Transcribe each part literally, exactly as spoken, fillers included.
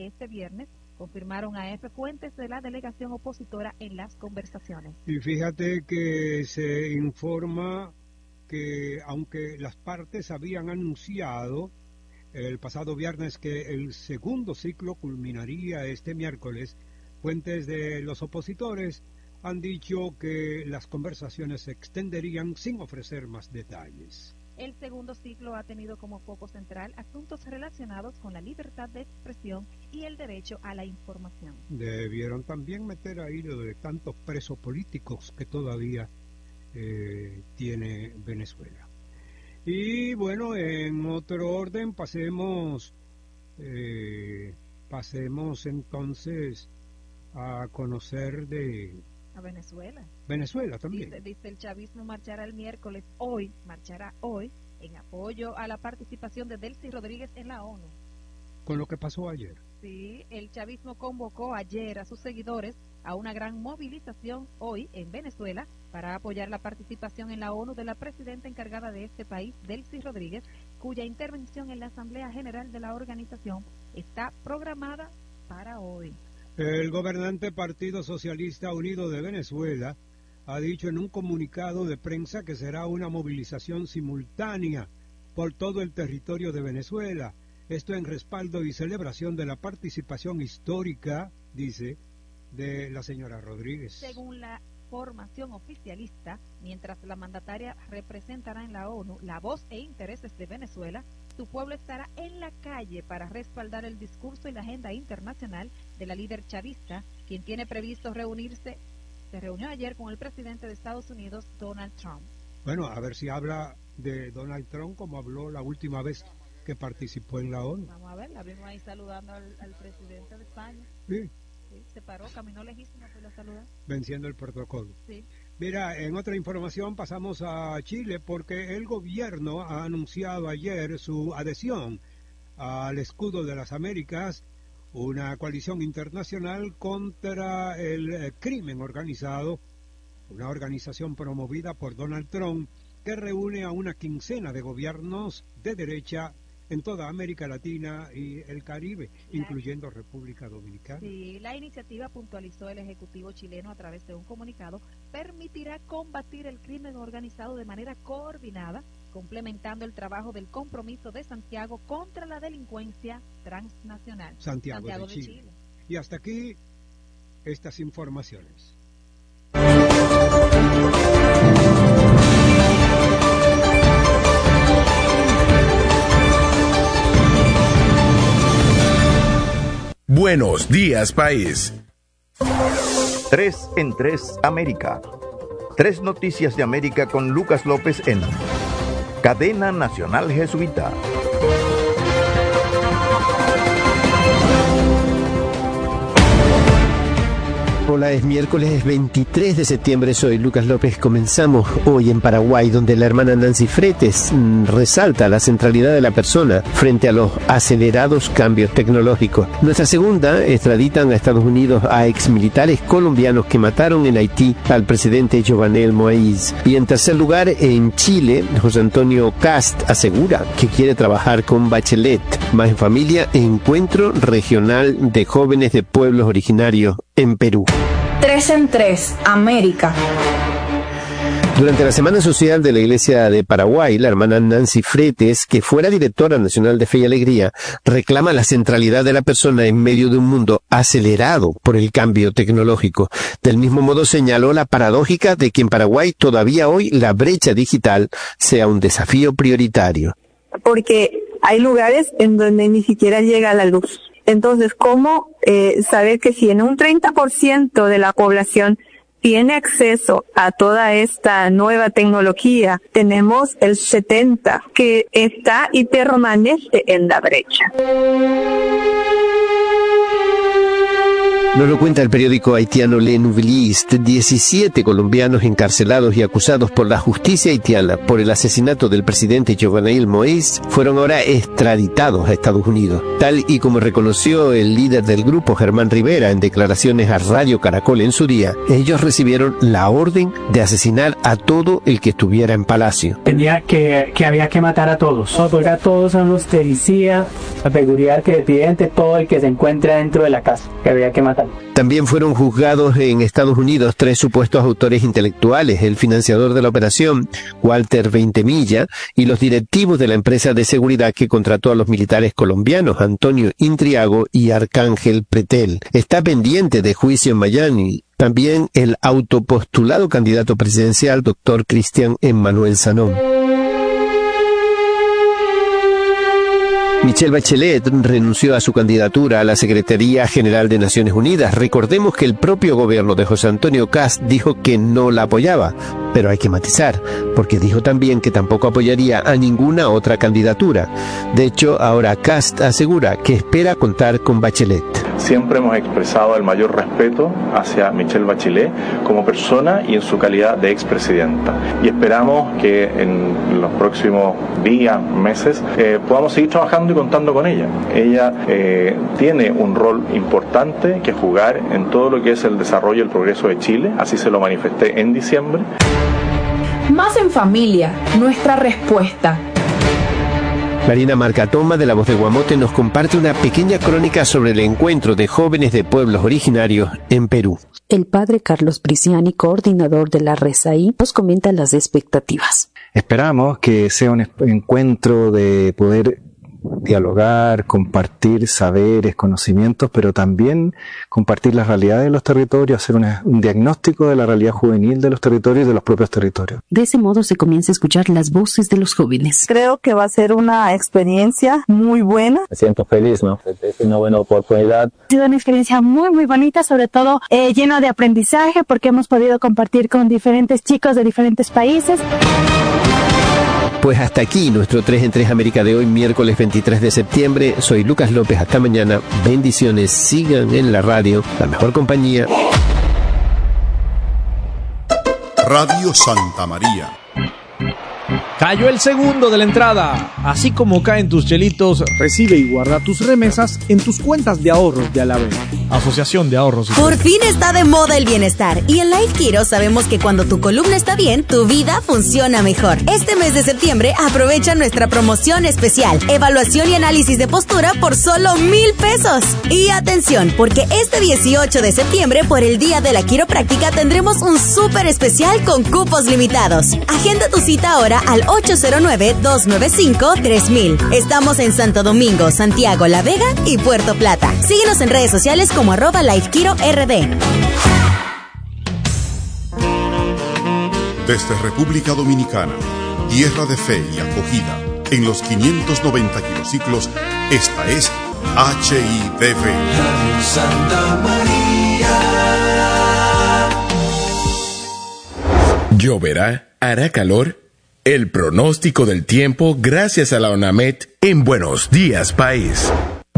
que este viernes confirmaron a F fuentes de la delegación opositora en las conversaciones. Y fíjate que se informa que aunque las partes habían anunciado el pasado viernes que el segundo ciclo culminaría este miércoles, fuentes de los opositores han dicho que las conversaciones se extenderían sin ofrecer más detalles. El segundo ciclo ha tenido como foco central asuntos relacionados con la libertad de expresión y el derecho a la información. Debieron también meter ahí lo de tantos presos políticos que todavía eh, tiene Venezuela. Y bueno, en otro orden pasemos, eh, pasemos entonces a conocer de... A Venezuela. Venezuela también. Dice, dice el chavismo marchará el miércoles, hoy, marchará hoy, en apoyo a la participación de Delcy Rodríguez en la ONU. Con lo que pasó ayer. Sí, el chavismo convocó ayer a sus seguidores a una gran movilización hoy en Venezuela para apoyar la participación en la ONU de la presidenta encargada de este país, Delcy Rodríguez, cuya intervención en la Asamblea General de la organización está programada para hoy. El gobernante Partido Socialista Unido de Venezuela ha dicho en un comunicado de prensa que será una movilización simultánea por todo el territorio de Venezuela. Esto en respaldo y celebración de la participación histórica, dice, de la señora Rodríguez. Según la formación oficialista, mientras la mandataria representará en la ONU la voz e intereses de Venezuela, su pueblo estará en la calle para respaldar el discurso y la agenda internacional de la líder chavista, quien tiene previsto reunirse, se reunió ayer con el presidente de Estados Unidos, Donald Trump. Bueno, a ver si habla de Donald Trump como habló la última vez que participó en la ONU. Vamos a ver, la vimos ahí saludando al, al presidente de España. Sí. Sí, se paró, caminó lejísimo para la saludar. Venciendo el protocolo. Sí. Mira, en otra información pasamos a Chile porque el gobierno ha anunciado ayer su adhesión al Escudo de las Américas, una coalición internacional contra el eh, crimen organizado, una organización promovida por Donald Trump que reúne a una quincena de gobiernos de derecha en toda América Latina y el Caribe, incluyendo República Dominicana. Sí, la iniciativa, puntualizó el Ejecutivo chileno a través de un comunicado, permitirá combatir el crimen organizado de manera coordinada, complementando el trabajo del compromiso de Santiago contra la delincuencia transnacional. Santiago, Santiago de, de Chile. Chile. Y hasta aquí estas informaciones. Buenos días, país. Tres en tres América. Tres noticias de América con Lucas López en Cadena Nacional Jesuita. Hola, es miércoles veintitrés de septiembre, soy Lucas López. Comenzamos hoy en Paraguay, donde la hermana Nancy Fretes mmm, resalta la centralidad de la persona frente a los acelerados cambios tecnológicos. Nuestra segunda, extraditan a Estados Unidos a exmilitares colombianos que mataron en Haití al presidente Jovenel Moïse. Y en tercer lugar, en Chile, José Antonio Cast asegura que quiere trabajar con Bachelet. Más en familia, encuentro regional de jóvenes de pueblos originarios en Perú. Tres en tres, América. Durante la Semana Social de la Iglesia de Paraguay, la hermana Nancy Fretes, que fuera directora nacional de Fe y Alegría, reclama la centralidad de la persona en medio de un mundo acelerado por el cambio tecnológico. Del mismo modo señaló la paradójica de que en Paraguay todavía hoy la brecha digital sea un desafío prioritario. Porque hay lugares en donde ni siquiera llega la luz. Entonces, ¿cómo eh, saber que si en un treinta por ciento de la población tiene acceso a toda esta nueva tecnología, tenemos el setenta por ciento que está y permanece en la brecha? Nos lo cuenta el periódico haitiano Le Nouveliste. diecisiete colombianos encarcelados y acusados por la justicia haitiana por el asesinato del presidente Jovenel Moïse fueron ahora extraditados a Estados Unidos. Tal y como reconoció el líder del grupo, Germán Rivera, en declaraciones a Radio Caracol en su día, ellos recibieron la orden de asesinar a todo el que estuviera en Palacio. Tenía que, que había que matar a todos. Porque a todos son los policía, la seguridad que defiende todo el que se encuentra dentro de la casa, que había que matar. También fueron juzgados en Estados Unidos tres supuestos autores intelectuales, el financiador de la operación, Walter Veintemilla, y los directivos de la empresa de seguridad que contrató a los militares colombianos, Antonio Intriago y Arcángel Pretel. Está pendiente de juicio en Miami también el autopostulado candidato presidencial, doctor Cristian Emmanuel Sanón. Michelle Bachelet renunció a su candidatura a la Secretaría General de Naciones Unidas. Recordemos que el propio gobierno de José Antonio Kast dijo que no la apoyaba, pero hay que matizar, porque dijo también que tampoco apoyaría a ninguna otra candidatura. De hecho, ahora Kast asegura que espera contar con Bachelet. Siempre hemos expresado el mayor respeto hacia Michelle Bachelet como persona y en su calidad de expresidenta. Y esperamos que en los próximos días, meses, eh, podamos seguir trabajando y contando con ella. Ella eh, tiene un rol importante que jugar en todo lo que es el desarrollo y el progreso de Chile, así se lo manifesté en diciembre. Más en familia, nuestra respuesta. Marina Marcatoma, de La Voz de Guamote, nos comparte una pequeña crónica sobre el encuentro de jóvenes de pueblos originarios en Perú. El padre Carlos Briciani, coordinador de la RESAI, nos comenta las expectativas. Esperamos que sea un encuentro de poder dialogar, compartir saberes, conocimientos, pero también compartir las realidades de los territorios, hacer una, un diagnóstico de la realidad juvenil de los territorios y de los propios territorios. De ese modo se comienza a escuchar las voces de los jóvenes. Creo que va a ser una experiencia muy buena. Me siento feliz, ¿no? Es una buena oportunidad. Ha sido una experiencia muy, muy bonita, sobre todo eh, lleno de aprendizaje, porque hemos podido compartir con diferentes chicos de diferentes países. Pues hasta aquí nuestro tres en tres América de hoy, miércoles veintitrés de septiembre. Soy Lucas López, hasta mañana. Bendiciones, sigan en la radio, la mejor compañía. Radio Santa María. Cayó el segundo de la entrada. Así como caen tus chelitos, recibe y guarda tus remesas en tus cuentas de ahorros de Alavés. Asociación de Ahorros. Por fin está de moda el bienestar. Y en Life Kiro sabemos que cuando tu columna está bien, tu vida funciona mejor. Este mes de septiembre aprovecha nuestra promoción especial. Evaluación y análisis de postura por solo mil pesos. Y atención, porque este dieciocho de septiembre, por el Día de la Quiropráctica, tendremos un súper especial con cupos limitados. Agenda tu cita ahora al ocho cero nueve, dos nueve cinco, tres mil. Estamos en Santo Domingo, Santiago, La Vega y Puerto Plata. Síguenos en redes sociales como arroba LifeKiro R D. Desde República Dominicana, tierra de fe y acogida, en los quinientos noventa kilociclos, esta es H I D V. Santa María. ¿Lloverá? ¿Hará calor? El pronóstico del tiempo gracias a la ONAMED en Buenos Días País.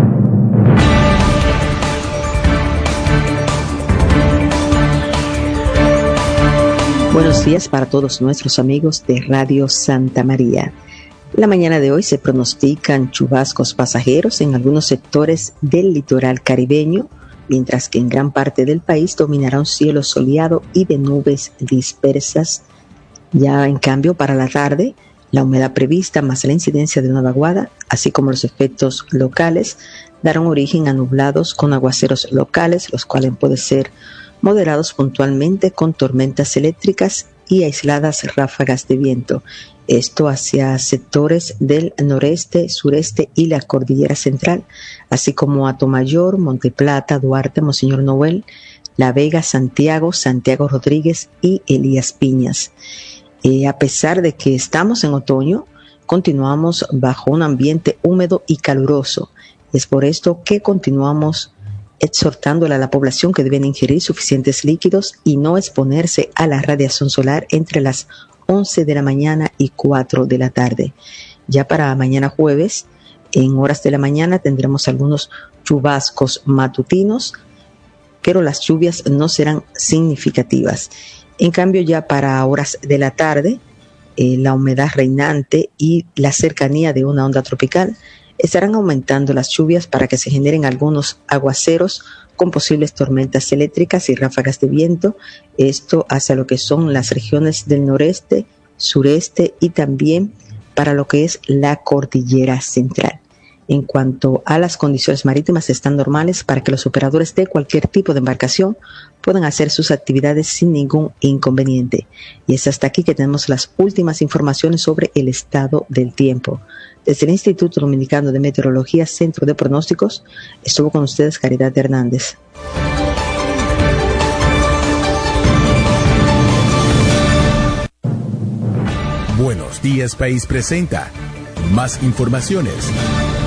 Buenos días para todos nuestros amigos de Radio Santa María. La mañana de hoy se pronostican chubascos pasajeros en algunos sectores del litoral caribeño, mientras que en gran parte del país dominará un cielo soleado y de nubes dispersas. Ya en cambio, para la tarde, la humedad prevista más la incidencia de una vaguada, así como los efectos locales, darán origen a nublados con aguaceros locales, los cuales pueden ser moderados puntualmente con tormentas eléctricas y aisladas ráfagas de viento. Esto hacia sectores del noreste, sureste y la cordillera central, así como Atomayor, Monteplata, Duarte, Monseñor Noel, La Vega, Santiago, Santiago Rodríguez y Elías Piñas. Eh, a pesar de que estamos en otoño, continuamos bajo un ambiente húmedo y caluroso. Es por esto que continuamos exhortándole a la población que deben ingerir suficientes líquidos y no exponerse a la radiación solar entre las once de la mañana y cuatro de la tarde. Ya para mañana jueves, en horas de la mañana, tendremos algunos chubascos matutinos pero las lluvias no serán significativas. En cambio, ya para horas de la tarde, eh, la humedad reinante y la cercanía de una onda tropical estarán aumentando las lluvias para que se generen algunos aguaceros con posibles tormentas eléctricas y ráfagas de viento. Esto hacia lo que son las regiones del noreste, sureste y también para lo que es la cordillera central. En cuanto a las condiciones marítimas, están normales para que los operadores de cualquier tipo de embarcación puedan hacer sus actividades sin ningún inconveniente. Y es hasta aquí que tenemos las últimas informaciones sobre el estado del tiempo. Desde el Instituto Dominicano de Meteorología, Centro de Pronósticos, estuvo con ustedes Caridad Hernández. Buenos Días País presenta más informaciones.